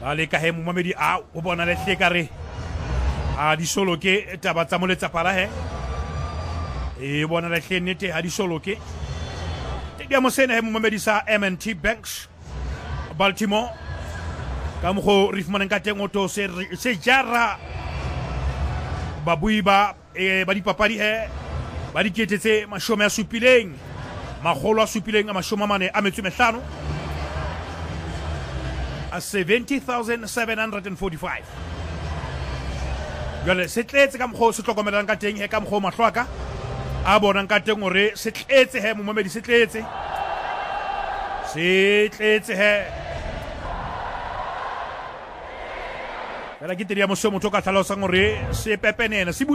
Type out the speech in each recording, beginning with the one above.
le ka he momamedi a o bona le hlekare a di solo ke taba tsa moletsa pala he e bona le hlennete a di solo ke dia mo sene he momamedi sa M&T Banks Baltimore ka mo go rifmane ka teng o to se jara babui ba ba di papadi he ba di ketetse mashome a supileng magolo a supileng a mashome mane a metso mehlano a 70,745 jale se tletse ka mokgo se tlokomelang ka teng he ka mokgo mahlwaka a bonang ka teng gore se tletse he momamedi se tletse he fela ke teria moso motho ka tlhalosang gore se pepenene se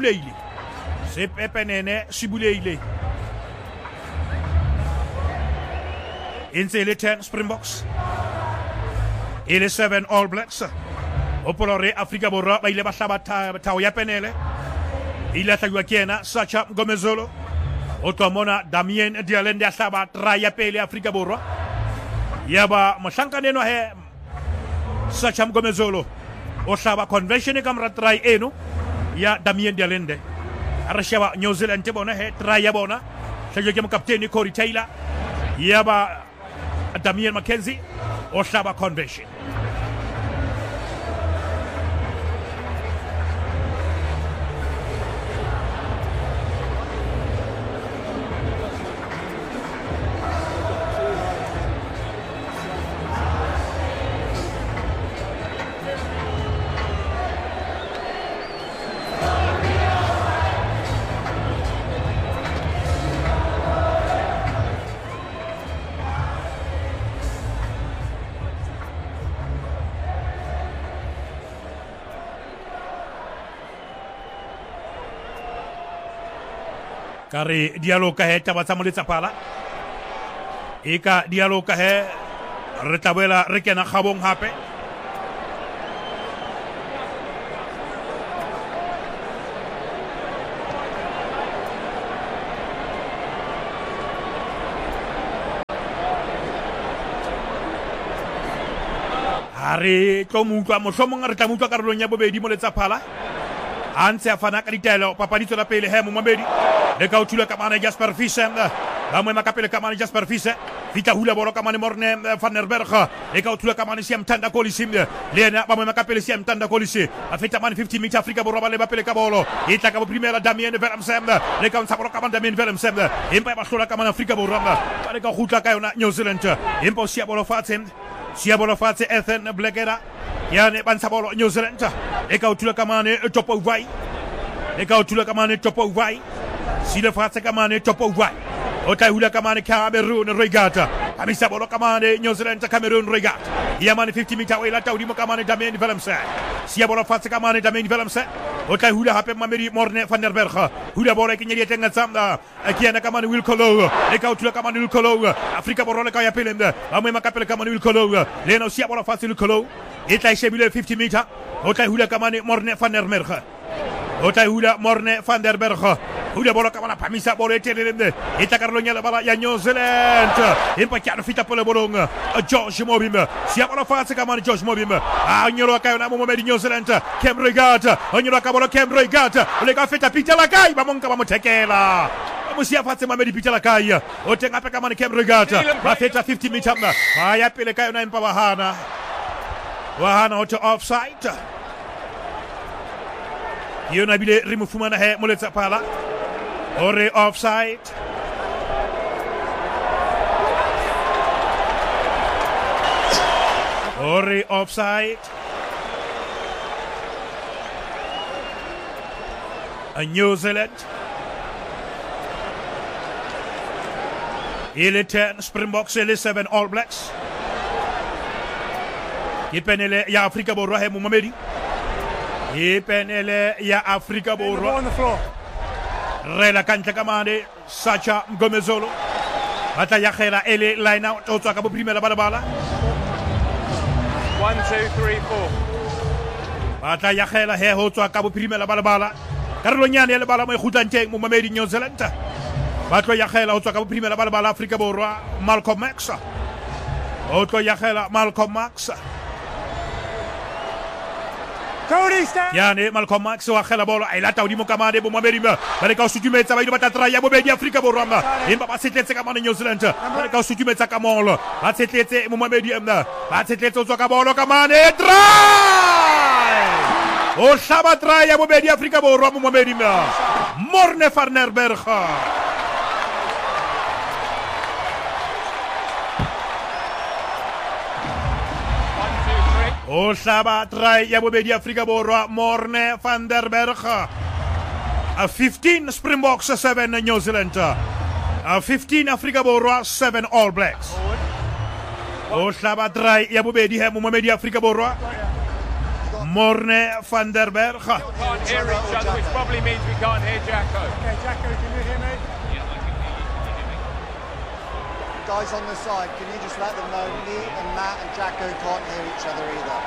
buleile ntse le 10 Springboks e le 7 All Blacks opolore Afrika Borwa ba ile ba hlaba thao ya penele ile hlajwa ke ena Sacha Mgomezolo o twa mona Damien Dialende a hlaba try ya pele Afrika Borwa yaba mohlankaneno he Sacha Mgomezolo o hlaba convention ka mra try eno ya Damien Dialende a re sheba New Zealand te bona he try ya bona hlajwa ke mokapteni Corey Taylor yaba Damien Mackenzie o hlaba convention kare dialoga he taba tsa moletsa pala e ka dialoga he re tabela re kena kgabong hape are tlo mutwa mohlomong re tla mutwa karolong ya bobedi moletsa pala a ntse a fana ka ditaelo papaditso la pele he momamedi le ka uthula ka mane Jasper Vise ba mo makapele ka mane Jasper Vise vita hula bolo ka mane Morne van der Berg le ka uthula ka mane Siam Tanda Kolisi le ena ba mo makapele Siam Tanda Kolisi a feta mane 50 meter Afrika Borwa ba le ba pele ka bolo e tla ka bo primera Damien Willemsen le ka untsa bolo ka mane Damien Willemsen empa ba hlola ka mane Afrika Borwa ba le ka gutla ka yona New Zealand empa sia bolo fatshe Ethan Blackera yane bantsha bolo New Zealand le ka uthula ka mane Topo Vai Sile Fatse kamane Topo Vai Ota hula kamane Cameroon Regata Amisa bolo kamane New Zealand Cameroon Regata Yamane 50 meter way la taudi mo kamane Damien Willemsen Sia bolo Fatse kamane Damien Willemsen Ota hula hape mameri Morne van der Berg hula bolo ke nyeli tenga samda akiana kamane Wilkolo e ka utula kamane Wilkolo Afrika Borwa ka ya pelemda amwe makapele kamane Wilkolo leno sia bolo Fatse Wilkolo eta ishebile 50 meter Ota hula kamane Morne van der Berg Morne van der Berg hula bolo kamana pamisa bolo etelende eta karlonya la bala ya New Zealand impa kyano fita pole bolonga George Mobimba sia bolo Fatse kamana George Mobimba anyoro ka yona mo New Zealand Cam Regata anyoro ka bolo Cam Regata le ka fita pita la kai ba monka ba motekela musia Fatse mamedi pita la kai o tenga pe kamana Cam Regata ba fita 50 meter na ya pele ka yona impa wahana auto offside yona bile rimu fumana he moletsa pala ore offside a New Zealand il est 10 Springboks et les 7 All Blacks ipenele ya Afrika Borwa he momamedi ipenele ya Afrika Borwa rela kantle kamane Sacha Mgomezolo bata ya khela ele line out o tswa ka bo primela bala 1 2 3 4 bata ya khela he ho tswa ka bo primela bala karolo nyane le bala mo ikhutlanteng mo mamedi New Zealand batlo ya khela ho tswa ka bo primela bala Afrika Borwa Malcolm Max o tlo ya khela Malcolm Max Cody, stand. Yane Malcolm Max wa khela bolo ai lata hodimo kamane bo Mohamed ba le ka o sutumetsa ba ile ba tatra ya bobedi Afrika Borwa empa ba setletse ka mane New Zealand ba le ka o sutumetsa ka molo ba setletse Mohamed ba setletse o tswa ka bolo kamane try o hlaba try ya bobedi Afrika Borwa Mohamed Morne van der Berg. O hlaba try ya bobedi Afrika Borwa Morne van der Berg. 15 Springboks, 7 New Zealand. 15 Afrika Borwa, 7 All Blacks. O hlaba try ya bobedi he Mohamed Afrika Borwa Morne van der Berg. Can't hear each other, which probably means we can't hear Jacko. Okay, Jacko, can you hear me? Yeah, I can hear you. Can you hear me? Guys on the side, can you just let them know me and Matt and Jacko can't hear each other either?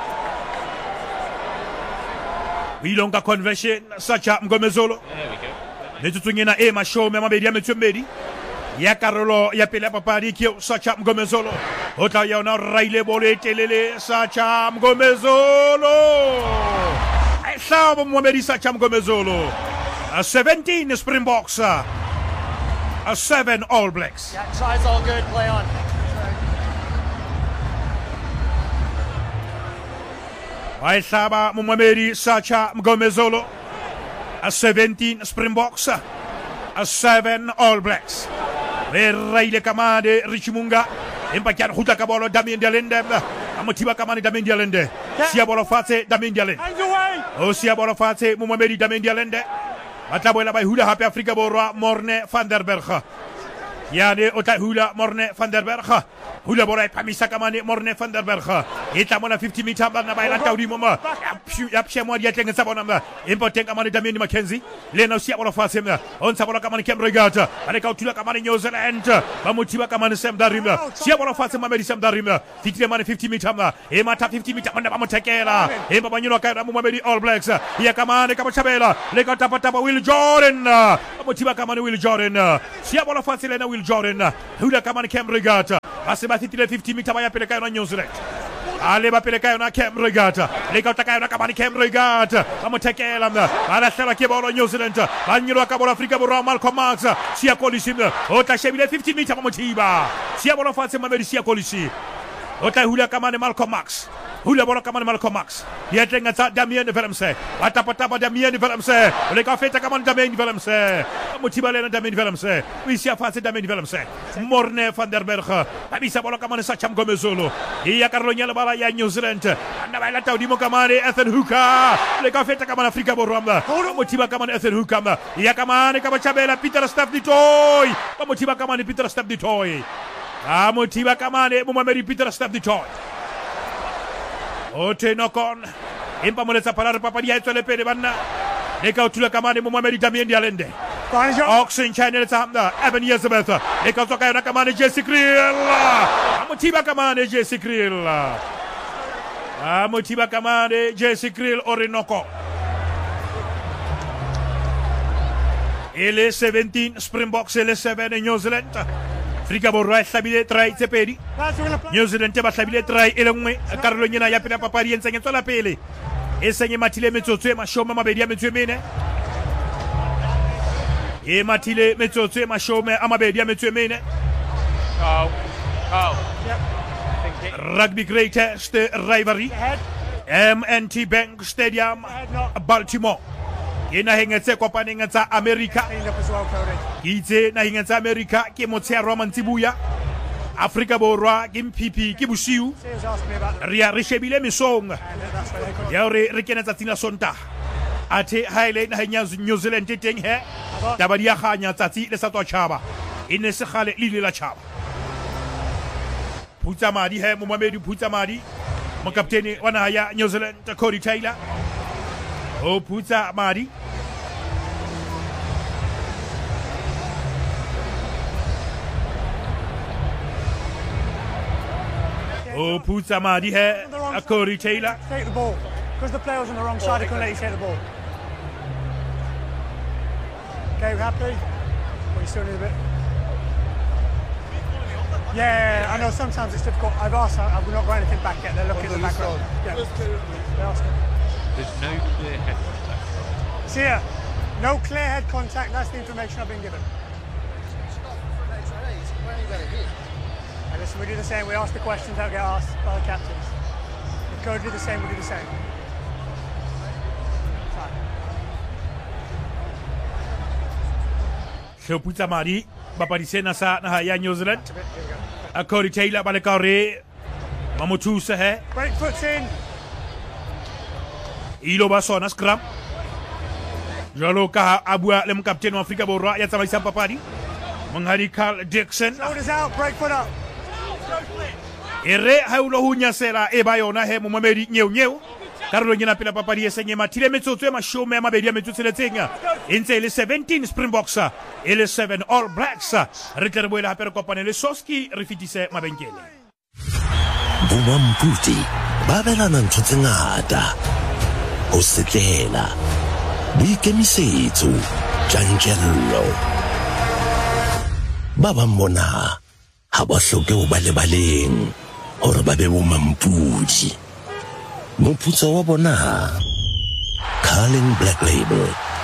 Wilonga convention Sacha Mgomezolo. There we go. Netutungina ema show me mabedi ya metumbedi. Ya Karolo ya pele papadi kio Sacha Mgomezolo. Ota ya ona raile bole telele Sacha Mgomezolo. Sawa Mohamed Sacha Mgomezolo. 17 Springboks. 7 All Blacks. Yeah, tries all good, play on. Waisaba Mohamed Sacha Mgomezolo. 17 Springboks. 7 All Blacks. Raile kamade Richimunga. Empakian huta kabolo Damien Dialende. Amotiba kamane Damien Dialende. Siabolo fate Damien Dialende. Hands away. O siabolo fate Mohamed Damien Dialende. Atabola bay hula hape Afrika Borwa Morne van der Berg. Yani ota hula Morne van der Berg. Hula borai pamisa kamane Morne van der Berg. Eta mona 50 meter na bay la tawdi moma. Yapshe mo dia tenga sabona mba. Impotent kamane Damien Mackenzie. Lena siabolo fate mna. On sabola kamane Kem Regata. Ale ka utula kamane New Zealand. Bamotiba kamane Sam Darim. Siabolo fate Mohamed Sam Darim. Fitile mane 50 meter na. Emata 50 meter manda bamotekela. Emba banyulo ka Mohamed All Blacks. Ya kamane kabachabela. Le ka tapata Will Jordan. Bamotiba kamane Will Jordan. Siabolo fate Lena Will Jordan. Hula kamane Kem Regata. Aseba fitile 50 meter ya peleka na New Zealand. Ale ba peleka na Kem Regata. Le ka utaka na kamane Kem Regata. Bamotekela mna. Ala sala ke bolo New Zealand. Banyulo ka bolo Afrika Borwa Malcolm Max. Sia Kolisi mna. Ota shebile 50 meter bamotiba. Siabolo fate Mohamed Sia Kolisi. Ota hula kamane Malcolm Max. Hula bola kamane Malcolm Max. Dia tengah tak Damien Willemse. Patapa Damien Willemse. Oleh kau feta kamane Damien Willemse. Motiba lena Damien Willemse. Wisia fase Damien Willemse. Morne van der Berg. Bisa bola kamane Sacha Mgomezolo. Ia Carolina la bala ya New Zealand. Anda baila tau di mo kamane Ethan Hooker. Oleh kau feta kamane Afrika Borwa. Motiba kamane Ethan Hooker. Ia kamane kabachabela Peter Staff di toy. Motiba kamane Peter Staff di toy. Motiba kamane Mohamed Peter Staff di toy. Ote nokon impa molesa parar papa dia itu lepede banna deka utula kamane Mohamed Damien Dialende Oxen Channel samda Eben Elizabeth deka toka na kamane Jesse Kriel amotiba kamane Jesse Kriel amotiba kamane Jesse Kriel Orinoko. Ele 17 Springboks ele 7 New Zealand. Afrika Borwa stabile try sepedi. New Zealand ba stabile try ele ngwe Carolina ya pela papari ensenya tola pele. Esenye matile metsotso ma shoma mabedi ya metswemene. E matile metsotso ma shoma amabedi ya metswemene. Oh. Yep. Rugby greatest rivalry. MNT Bank Stadium Baltimore. Ina hengetse kopaneng tsa America. Itse na hengetse America ke motshea Roman Tsibuya. Afrika Borwa ke mpipi ke bosiu. Re shebile mesong. Ya re kena tsatsing la Sontaga. Athe highlight na henya New Zealand teng he. Taba dia khanya tsatsi le sa tswa tshaba. Ine se khale lile la tshaba. Phutsa madi he Mohamed Phutsa madi. Mo kapteni wana ya New Zealand Cody Taylor. O Phutsa madi. Oh, Phutsa madi hai Cody Taylor. Take the ball. Because the player was on the wrong side, I couldn't let you take the ball. Okay, we happy? Or you still need a bit? Yeah, I know sometimes it's difficult. I've asked, I've not got anything back yet. They're looking at the background. Yeah. They're asking. There's no clear head contact. See ya. No clear head contact. That's the information I've been given. And listen, we do the same. We ask the questions that get asked by the captains. The code do the same. We do the same. Hloputsa madi papadi sena sa naha ya New Zealand. Cody Taylor ba le ka re ba mo thusa he. Break foots in. Ilo ba sona scrum. Jalo ka abua le mokaptene wa Afrika Borwa ya tsamaisa papadi. Monghadi Carl Dixon. Shoulders out. Break foot up. Ere ha ulo hunya sela e ba yona he mo mamedi nyeu. Karolo nyena pela papadi e senye matile metsotso e mashome ya mabedi ya metsotso le tsenga. Intse le 17 Springboks e le 7 All Blacks. Re tle re boela hape re kopane le Soski re fitise mabenkele. Bomamputi ba belana ntho tse ngata. Ho setlela. Boikemisetso, tjantjello. Ba bang bona ha ba hloke ho ba le baleng hore ba be bomampudi. Moputso wa bona Carling Black Label.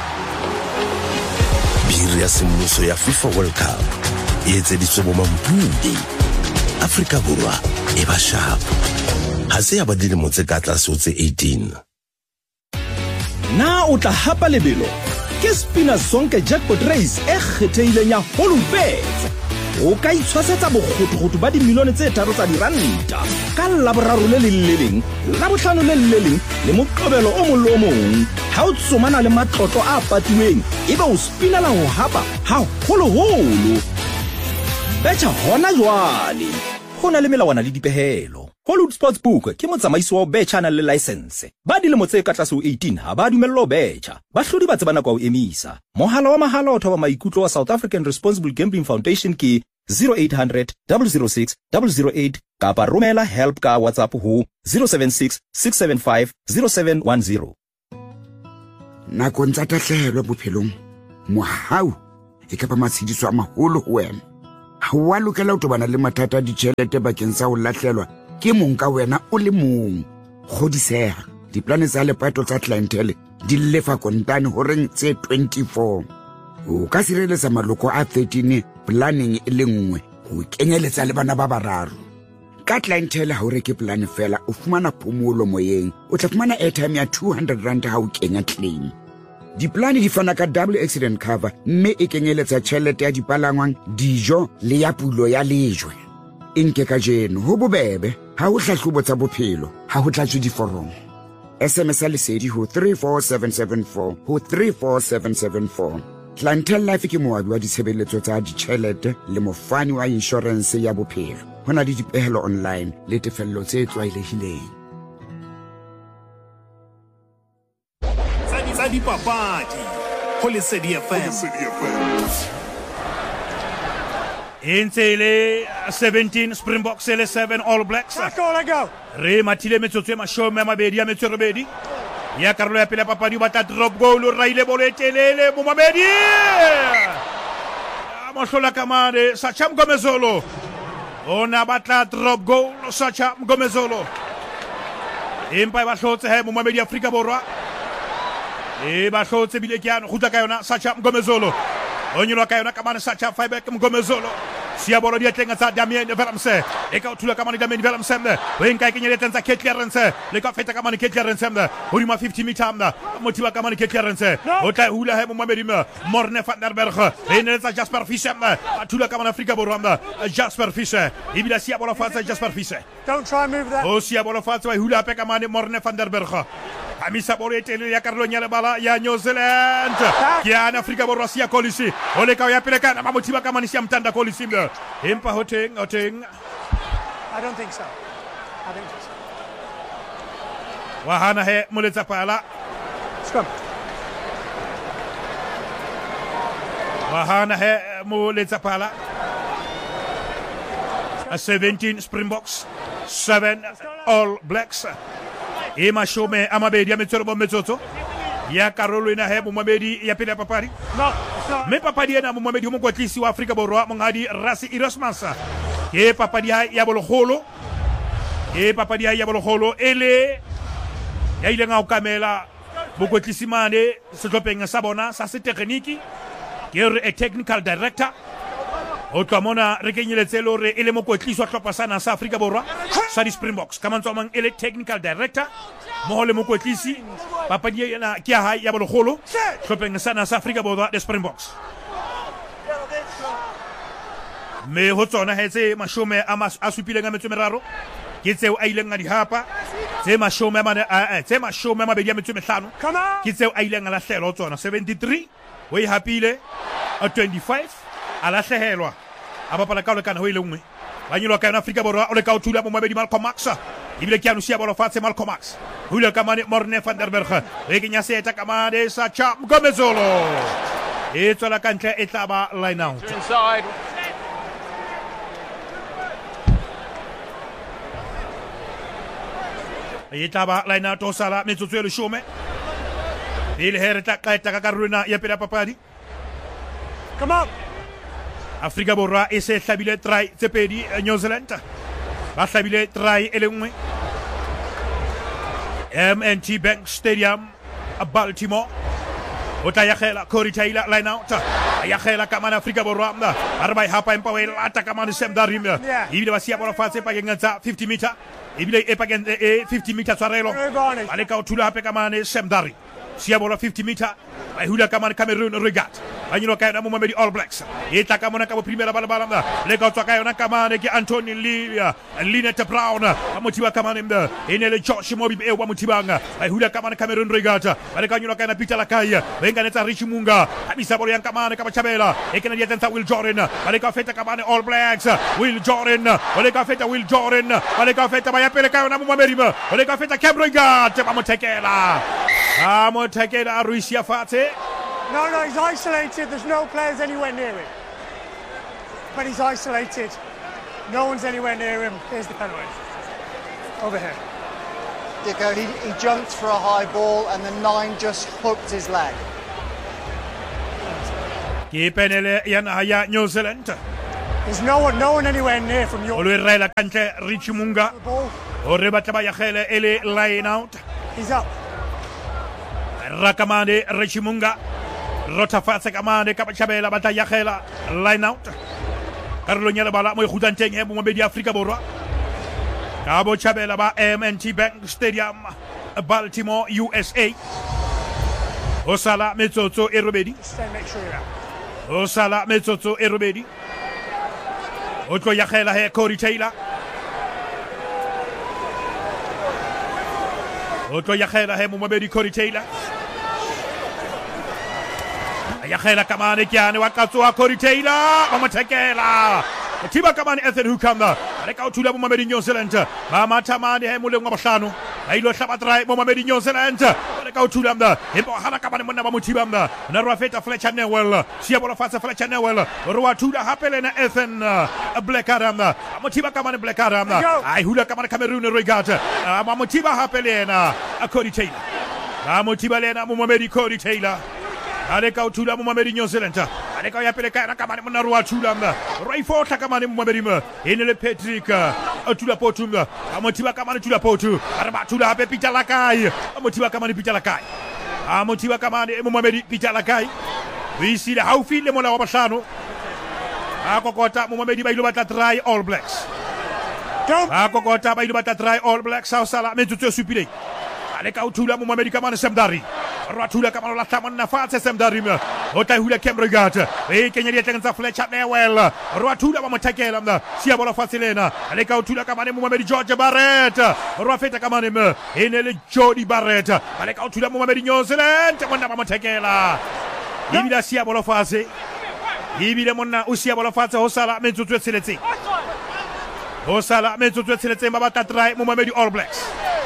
Biri ya semmuso ya FIFA World Cup e etseditswe bomampudi. Afrika Borwa e ba sharp. Ha se ya ba dilemo tse ka tlase ho tse 18. Na o tla hapa lebelo ke Spina Zonke Jackpot Race e kgetheileng ya Holubet. O ka itshwasetsa bokgotokgoto ba dimilione tse 3 tsa diranta ka Laboraro le leng, Labohlano le leng le Moqebelo o mong le o mong. Ha o tsomana le matlotlo a patilweng ebe o spinela ho hapa ha holoholo. Betcha hona jwale ho na le melawana le dipehelo. Hollywood Sportsbook ke motsamaisi wa betcha na le license. Ba dilemo tse ka tlase ho 18 ha ba dumellwa ho betcha. Bahlodi ba tsebana kwa ho emisa. Mohala wa mahala o thoba maikutlo wa South African Responsible Gambling Foundation ke 0800 006 008 kapa romela help ka WhatsApp ho 076 675 0710. Nakong tsa tahlehelo bophelong mohau e ka ba matshediso a maholo ho wena. Ha wa lokela ho tobana le mathata a ditjhelete bakeng sa ho lahlelwa ke mong ka wena o le mong. Kgodiseha diplane tsa lepato tsa clientele di lefa kontane horeng tse 24. O ka sireletsa maloko a 13 planning e le nngwe ho kenyeletsa le bana ba bararo. Ka clientele ha o reke plan fela o fumana phomolo moyeng, o tla fumana airtime ya 200 rand ha o kenya claim. Diplane di fana ka double accident cover mme e kenyeletsa tjhelete ya dipalangwang, dijo le ya pulo ya lejwe. Inke ka jeno ho bobebe ha o hlahlobo tsa bophelo ha ho tlatswe diforomo. SMS lesedi ho 34774 ho 34774. Clientele Life ke moabi wa ditshebeletso tsa ditjhelete le mofani wa insurance ya bophelo. Hona le dipehelo online le tefello tse tlwaelehileng. Tsa dipapadi ho Lesedi FM. Intse 17 Springboks le 7 All Blacks. Let go. Re matile metsotso e mashome ya mabedi ya metso robedi. Ya karolo ya pele papadi ba tla drop goal raile bolo e telele mo mabedi. Mahlola kamane Sacha Mgomezolo. Ona batla drop goal Sacha Mgomezolo. Empa ba hlotse he mo mabedi Afrika Borwa. E ba hlotse bile ke yana khutla ka yona Sacha Mgomezolo. Onyolo ka yona kamane Sacha Faibek Mgomezolo. Siabolo dia tlenga tsa Damien Velamse. E ka uthula kamane Damien Velamse. Wen ka kenyeletsa tsa Ketlerence. Le ka feta kamane Ketlerence. Hodima 50 meter mna. Motiva kamane Ketlerence. O tla hula he mo mabedi Morne van der Berg. Enetsa Jasper Fischer. Athula kamane Afrika Borwa. Jasper Fischer. Ibila siabolo fatsa Jasper Fischer. Don't try and move that. O siabolo fatsa wa hula pe kamane Morne van der Berg. Amisa bolo etele ya Karolo Nyale bala ya New Zealand. Kiana Afrika Borwa sia Kolisi. Ole ka ya peleka na mamotiva kamane sia mtanda Kolisi. Impa hoteng. I don't think so. Wahana he muletsa pala. Scrum. Wahana he muletsa pala. 17 Springboks, 7 All Blacks. Ema shome amabedi ya metsoro metsotso. Ya Karolo ina he mumabedi ya pele papadi. No. Me papadi na mumabedi mo kwatlisi wa Afrika Borwa Monghadi Rasi Erasmus. Ke papadi ya bologolo. E papadi ya bologolo ele ya ileng a okamela mokwetlisi mane sehlopheng sa bona sa setekgeniki ke re a technical director o tloa mona re kenyeletse le gore e le mokwetlisi wa hlopha sana sa Afrika Borwa sa di-Springboks ka mantswe a mang e le technical director mmogo le mokwetlisi papadi ena ke ya hae ya bologolo hlopheng sana sa Afrika Borwa the Springboks mme ho tsona he tse mashome a supileng a metso meraro ke tseo a ileng a di hapa tse mashome a mabedi a metso mehlano ke tseo a ileng a lahlelwa ho tsona 73 o e hapile a 25 a lahlehelwa a bapala ka o lekana ho ile nngwe ba nyolwa ka yona Afrika Borwa o le ka o thula momamedi Malcolm Max ebile ke anusia bolo fatshe Malcolm Max hula ka mane Morne van der Berg e kenya seta ka mane sa Cha Mgomezolo e tswela ka ntle e tla ba line out Inside. e tla ba line out o sala metsotso e leshome pele he re tla qeta ka karolwana ya pele ya papadi. Come on. Afrika Borwa e se hlabile try tse pedi New Zealand ba hlabile try e le nngwe M&T Bank Stadium Baltimore o tla ya khela Corey Taylor line out ya khela ka mana Afrika Borwa ba re ba hapa empa we lata ka mana Sam Darim ebile ba sia bona fatshe pa kenga tsa 50 meter ebile e pa kenga 50 meter tshwarelo ba le ka o thula hape ka mana Sam Darim sia bona 50 meter ba hula ka mana Cameroon Regat ba nyilo ka yona mo Mamedi All Blacks e tla ka mona ka bo primera bala le ka tswa ka yona ka mana ke Anthony Linet Brown ba motiba ka mana mda ene le Josh Mobi e wa motibanga ba hula ka mana Cameroon Regat ba le ka nyilo ka yona Peter Lakai ba nganetsa Richie Munga habisa bolo yang ka mana ka Bachabela e kena dia tsa Will Jordan ba le ka feta ka mana All Blacks Will Jordan ba le ka feta Will Jordan ba le ka feta ba ya pele ka yona mo Mamedi ba le ka feta Cameroon Regat ba motekela Motekela Ruisia Fate. No, he's isolated. There's no players anywhere near him. But he's isolated. No one's anywhere near him. Here's the penalty. Over here. Dicko, he jumped for a high ball and the 9 just hooked his leg. Penele ya New Zealand. There's no one anywhere near from your Olurela kante Richie Munga. Ore bataba ya khele ele line out. He's up. Rakamande Richie Munga. Rota fatshe ka mane ka Bachabela bata ya khela line out. Karolo nyala bala mo khutanteng e mo mabedi Afrika Borwa. Ka Bachabela ba M&T Bank Stadium Baltimore USA. Osala metsotso e robedi. Make sure you're out. Osala metsotso e robedi. O tlo ya khela he Corey Taylor. O tlo ya khela he mo mabedi Corey Taylor. Ya khela kamane kyane wa katswa Corey Taylor ba mothekela thiba kamane Ethan Hukamba re ka uthula mo Mamedi New Zealand ba mathamane he moleng wa bohlano ba ilo hlaba try mo Mamedi New Zealand re ka uthula mda e bo hana kamane monna ba mothiba mda na ro feta Fletcher Newell sia bola fatsa Fletcher Newell ro wa thula hape lena Ethan Black Adam mothiba kamane Black Adam ai hula kamane Cameroon Regat ba mothiba hape lena Corey Taylor ba mothiba lena mo Mamedi Corey Taylor Aleka utula mo Mamedi New Zealand. Aleka ya pele ka kamane mona ro atula mna. Ro ifotla kamane mo Mamedi ma. Enele Patrick atula potu mna. Amotiba kamane tula potu. Araba tula hape Peter Lakai. Amotiba kamane Peter Lakai. Amotiba kamane mo Mamedi Peter Lakai. Wisi le haufi le mona wa bahlano. Akokota mo Mamedi ba ilo batla try All Blacks. Akokota ba ilo batla try All Blacks sa sala metsotso supile. Aleka utula mo Mamedi kamane Samdari. Ratula kamano la tamana na fatse Sam Darim ota hula Kemregat e kenya dia tengza Fletcher Newell ratula ba motakela mna sia bola fasilena aleka utula kamane mo Mamedi George Barrett rafeta kamane me enele Jody Barrett aleka utula mo Mamedi New Zealand monna ba motakela ibila sia bola fase ibile monna usia bola fase hosala metsotso tseletse ba ba try mo Mamedi All Blacks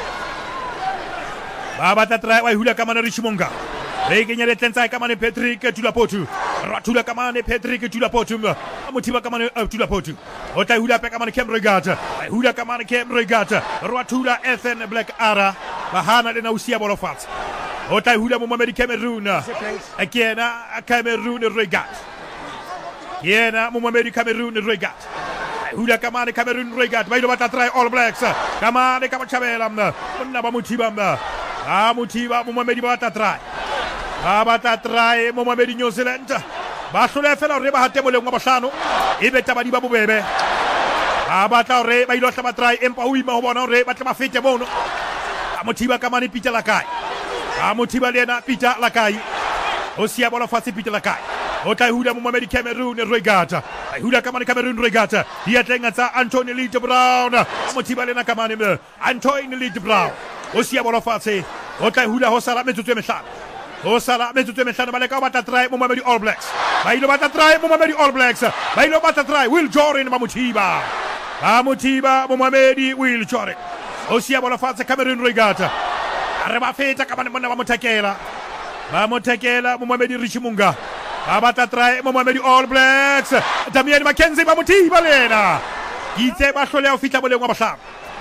Baba tatra wa hula kamane Richie Munga. Rekenya le tlentsai kamane Patrick Tulapotu. Ratula kamane Patrick Tulapotu. Amotiba kamane Tulapotu. Ota hula pe kamane Kemregat. Hula kamane Kemregat. Ratula Ethan Black Ara. Bahana le na usia bolofat. Ota hula mo Mamedi Cameroon. Akiena Cameroon Regat. Yena mo Mamedi Cameroon Regat. Hula kamane Cameroon Regat. Baido bata try All Blacks. Kamane Kamachabela. Mna ba mutiba mna. ba mothiba momamedi ba batla try momamedi New Zealand ba hlola fela hore ba hate moleng wa bohlano ebe tabadi ba bobebe ba batla hore ba ilo hlaba try empa o ima ho bona hore ba tla ba fete mono ba mothiba ka mane Peter Lakai ba mothiba le yena Peter Lakai o sia bola fatshe Peter Lakai o tla hula momamedi Cameroon Regata ai hula ka mane Cameroon Regata dia tlenga tsa Anthony Leigh Brown mothiba le yena ka mane Anthony Leigh Brown o sia bola fatshe o tla hula ho sala metsotso e mehlano o sala metsotso e mehlano ba le ka batla try momamedi All Blacks ba ilo batla try momamedi All Blacks ba ilo batla try Will Jordan ba mothiba momamedi Will Jordan o sia bola fatshe Cameroon Regata re ba feta ka bana ba mothekela momamedi Richie Munga ba batla try momamedi All Blacks Damian McKenzie ba mothiba lena itse ba hloleha ho fitla moleng wa bohlano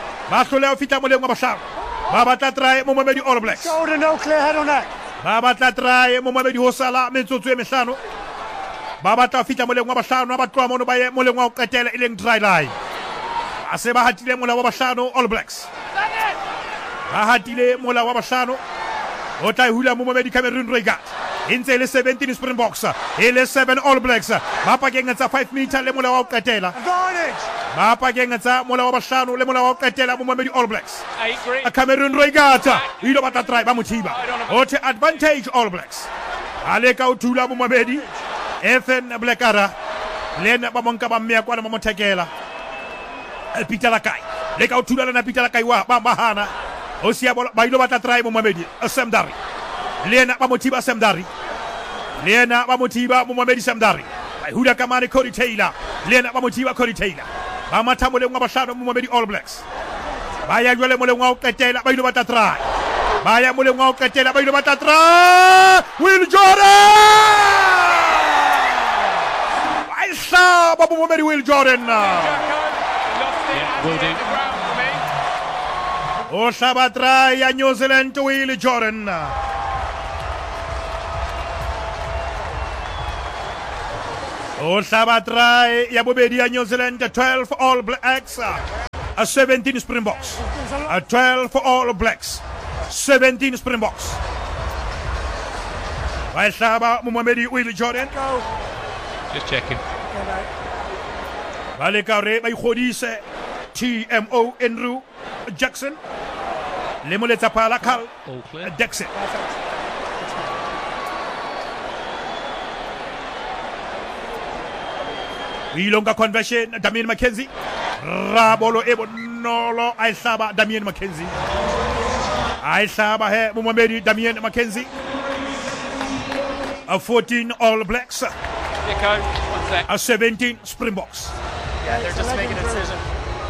ba batla try momamedi All Blacks Shoulder, no clear head or neck. ba batla try momamedi ho sala metsotso e mehlano ba batla ho fitla moleng wa bohlano ba tloha mono ba ye moleng wa ho qetela e leng try line a se ba hatile mola wa bohlano All Blacks ba hatile mola wa bohlano o tla hula momamedi Cameroon Regata intse le 17 Springboks e le 7 All Blacks ba pakeng tsa 5 meter le mola wa ho qetela Advantage. ba pakeng tsa mola wa bohlano le mola wa ho qetela momamedi All Blacks Cameroon Regata ilo batla try ba mothiba o the advantage All Blacks ale ka o thula momamedi Ethan Blackara lena ba monka ba mmea kwana ba mothekela Peter Lakai le ka o thula lena Peter Lakai wa ba mahana o sia bola ba ilo batla try momamedi Sam Dari lena ba mothiba Sam Dari lena ba mothiba momamedi Sam Dari ba hula ka mane Cody Taylor lena ba mothiba Cody Taylor ba matha moleng wa bohlano momamedi All Blacks ba ya jwale moleng wa ho qetela ba ilo batla try ba ya moleng wa ho qetela ba ilo batla try Will Jordan ai sa ba momamedi Will Jordan Will do. o hlaba try ya New Zealand Will Jordan o hlaba try ya bobedi ya New Zealand 12 All Blacks 17 Springboks 12 All Blacks 17 Springboks ba hlaba momamedi Will Jordan Just checking. ba le ka re ba ikgodise TMO Andrew Jackson le moletsa phala Carl All clear. Dixon Ilonga conversion Damian McKenzie rabolo e bonolo a hlaba Damian McKenzie a hlaba he momamedi Damian McKenzie 14 All Blacks 17 Springboks Yeah, they're just making a decision.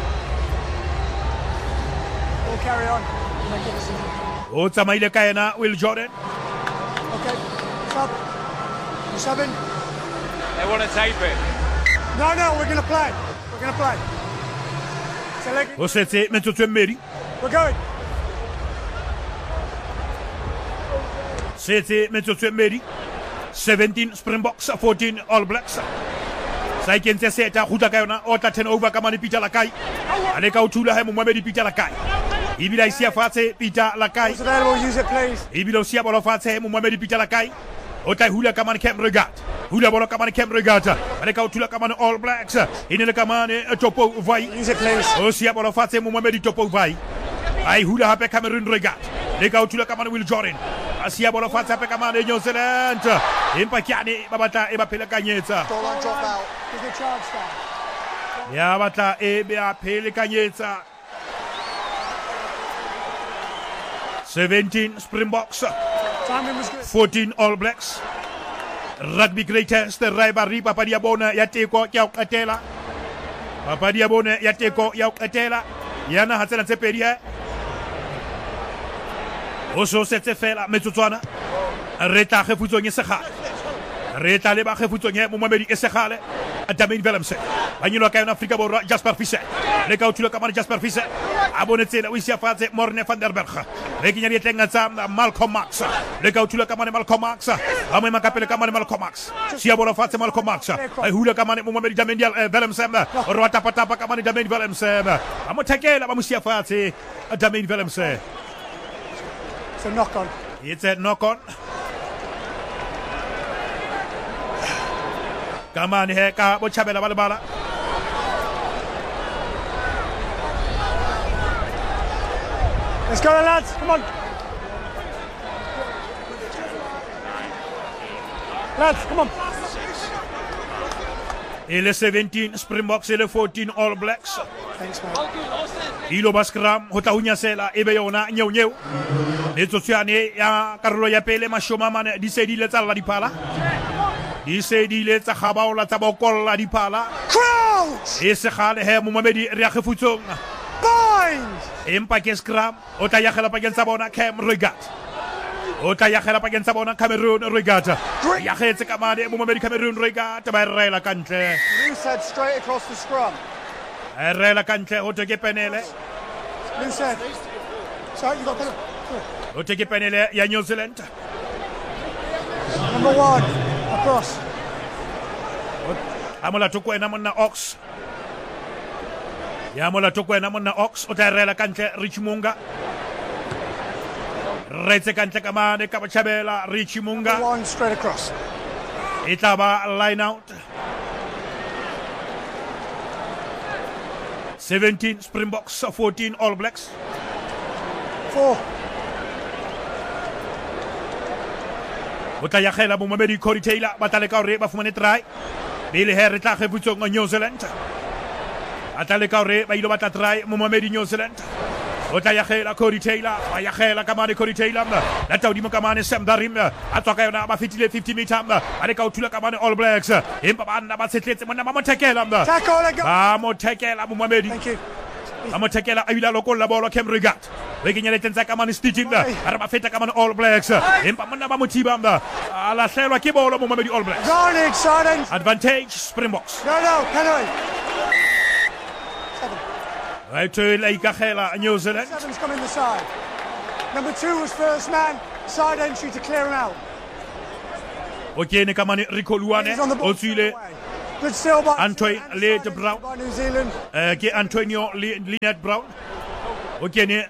We'll carry on. Make a decision. o tsamaile ka yena Will Jordan Okay. Sub. You subbing? They want to tape it. No, we're gonna play. Select. o setse metsotso e mmedi We're going. setse metsotso e mmedi 17 Springboks 14 All Blacks sa ikentse seta kgutla ka yona o tla turn over ka mane Peter Lakai a le ka o thula he momamedi Peter Lakai ebile a isia fatshe Peter Lakai It's available. Use it, please. ebile o sia bola fatshe momamedi Peter Lakai o tla hula ka mane Cam Regata hula bola ka mane Cam Regata a le ka o thula ka mane All Blacks e ne le ka mane Topo Vai Use it, please. o sia bola fatshe momamedi Topo Vai ai hula hape Cameroon Regata le ka o thula ka mane Will Jordan a sia bola fatshe hape ka mane New Zealand empa kyane ba batla e ba phelekanyetsa Scoreline drop out. Is the charge down? ya batla e ba phelekanyetsa 17 Springboks Timing was good. 14 All Blacks Rugby Greatest Rivalry papadi ya bona ya teko ya ho qetela papadi ya bona ya teko ya ho qetela yana ha tsena tse pedi o so setse fela metsotswana re tla kgefutsong e segale re tla le ba kgefutsong e momamedi e segale Damian Willemse ba nyilwa ka yona Afrika Borwa Jasper Fischer le ka o thula ka mane Jasper Fischer a bone tsela o isia fatshe Morne van der Berg re kenya di tlenga tsa Malcolm Max le ka o thula ka mane Malcolm Max a mo ema ka pele ka mane Malcolm Max sia bola fatshe Malcolm Max a hula ka mane momamedi Damian Willemse o re watapatapa ka mane Damian Willemse a mo thekela ba mo sia fatshe Damian Willemse It's a knock on. It's a knock on. Kamane he ka Bochabela balabala. Let's go, lads. Come on. Lads, come on. Et les 17 Springboks et les 14 All Blacks. Thanks, mate. Ilo baskram hota hunya sela ebe yona nyeu. Etsotsiane ya karolo ya pele mashoma mane di sedi le tsalla di pala. Di sedi le tsa khabaola tsa bokolla di pala. Crouch! E se khale he Momamedi ria kgefutsong. Bind! Empa ke scrum ota ya khela pakeng tsa bona Cam Regat. Ota ya khela pakeng tsa bona Cameroon Regata. Ya khetse kamane Momamedi Cameroon Regata ba rela kantle. Loose head straight across the scrum. Rela kantle o teke penele. Loose head. Sorry, you got to O teke penele ya New Zealand. Number 1. Across. Amola tokwena monna Ox. Ya mola tokwena monna Ox o ta rela kantle Richimunga. Retse kantle kamane ka Bochabela Richimunga. 1 straight across. Itaba line out. 17 Springboks, 14 All Blacks. 4. Ota ya khela Momamedi Corey Taylor batale ka hore ba fumane try. Bile he re tla kgefutsong New Zealand. Atale ka hore ba ilo batla try Momamedi New Zealand. Ota ya khela Corey Taylor, ba ya khela kamane Corey Taylor. La taudimo kamane Sam Darim. Atsoka yona ba fitile 50 meter. Ale ka utula kamane All Blacks. Empa bana ba setletse mona ba mo tekela. Tackle, let go. Ba mo tekela Momamedi. Thank you. Amo tekela ayula lokolla bolo Cam Regat. Weginya letenza kamane stitching. Araba feta kamane All Blacks. Empa mona ba mo tibamba. Ala selwa ke bolo Momamedi All Blacks. Garnick, Sergeant. Advantage Springboks. No, penalty. 7. Right to Leikachela, New Zealand. 7's coming the side. Number 2 was first man. Side entry to clear him out. Okay, ne kamane Rico Luane. He's on the ball. Osule Good steal by Antoine Leonard Brown. by New Zealand. Ke Antonio Leonard Brown. Okay, ne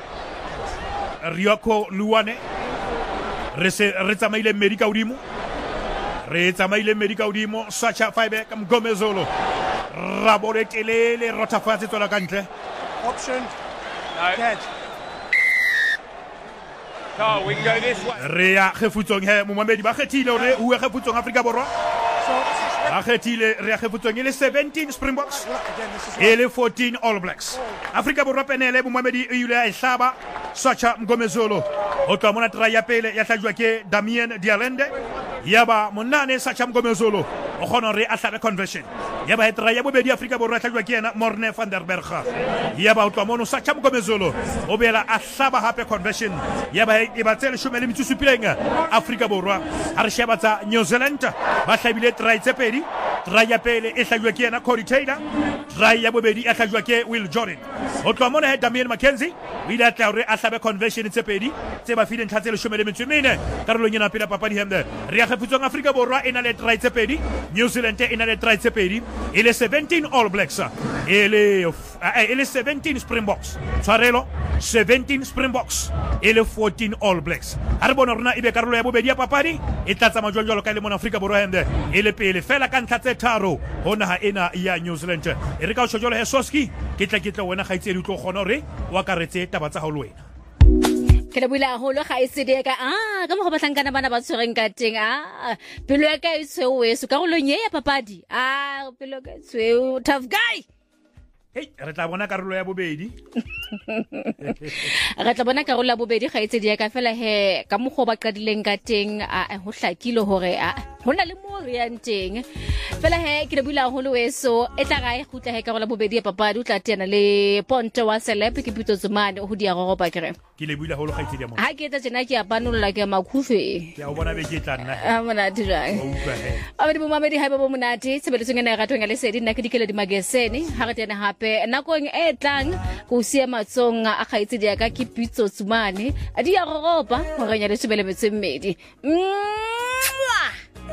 Rioko Luane. Re tsamaile America udimo. Re tsamaile America udimo. Sacha Fibe kam Gomezolo. Rabole telele rotafatse tola kantle. Option. No. Dead. Carl, we can go this way. Re ya kgefutsong he Momamedi ba kgethile hore o kgefutsong Afrika Borwa. Ba kgethile re ya kgefutsong ile 17 Springboks. Again, this is Ele 14 All Blacks. Afrika Borwa penele Momamedi o ile a hlaba Sacha Mgomezolo. O twa mona try ya pele ya hlajwa ke Damien Dialende. Yaba monane Sacha Mgomezolo. O khona re a hlabe conversion. Yaba e try ya bobedi Afrika Borwa hlajwa ke yena Morne van der Berg. Yaba o twa mono Sacha Mgomezolo. O bela a hlaba hape conversion. Yaba e batsele shumele mitsusu pilenga Afrika Borwa. Ha re sheba tsa New Zealand ba hlabile try tse pedi. Try ya pele e hlajwa ke yena Corey Taylor. Try ya bobedi a hlajwa ke Will Jordan. O twa mona he Damien McKenzie. O ile a tla hore a hlabe conversion tse pedi tse ba file ntlha tse 14 karolong ena pela papadi hemde re ya kgefutsong Afrika Borwa ena le try tse pedi, New Zealand ena le try tse pedi, ile 17 All Blacks, ile 17 Springboks, tshwarelo 17 Springboks, ile 14 All Blacks. Ha re bona rona ibe karolo ya bobedi ya papadi e tla tsa majwalo ka ile mona Afrika Borwa hemde ile pele fela ka ntlha tse tharo hona ha ena ya New Zealand. E re ka o shojolo he Soski ke tla wena ga itse di tlo gona hore wa karetse taba tsa ha lo wena. Ke le bula holo ga isidi ka ka mo go batlankana bana ba tshwereng ka teng pelo ya ka itshweu weso ka go lonye ya papadi pelo ka itshweu tough guy. Hey, re tla bona karolo ya bobedi. Re tla bona karolo ya bobedi ga itse di ka fela he ka mo go ba qadileng ka teng ho hlakile hore hona le mo re yang teng fela he ke le bula holo weso e tla ga e gutla he karolo ya bobedi ya papadi o tla tena le Ponto wa Celeb ke Pitso Zumane ho dia go ba kere Ke le bula holo ga itse di mo. ha ke tla tsena ke a panolla ke makhufe Ke a bona be ke tla nna. mona dirang O utlwa he. Abedi bomamedi ha ba monate sebeletsong ena ratong ya lesedi nna ke dikele di magazine ha re tena hape nakong e tlang go sia matsong a kgaitse dia ka ke Pitso Zumane a di ya roba go renya le sebele metse mmedi